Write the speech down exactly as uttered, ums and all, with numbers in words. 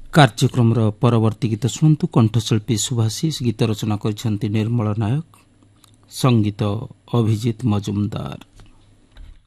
କାର୍ଯ୍ୟକ୍ରମର ପରବର୍ତ୍ତୀ ଗୀତ ଶୁଣନ୍ତୁ। କଣ୍ଠଶିଳ୍ପୀ ସୁଭାଷିଷ, ଗୀତ ରଚନା କରିଛନ୍ତି ନିର୍ମଳ ନାୟକ, ସଙ୍ଗୀତ ଅଭିଜିତ ମଜୁମଦାର।